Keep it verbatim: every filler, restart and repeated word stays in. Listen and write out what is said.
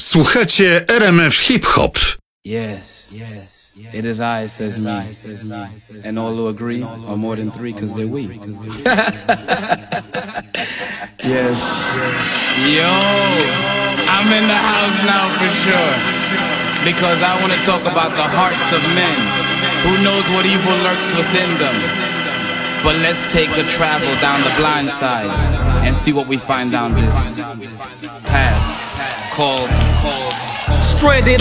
Słuchacie R M F Hip Hop. Yes, yes, it is I, says me, and all who agree are more than three, cause they're we. Yes. Yo, I'm in the house now for sure, because I want to talk about the hearts of men. Who knows what evil lurks within them? But let's take a travel down the blind side and see what we find down this path called, called Stranded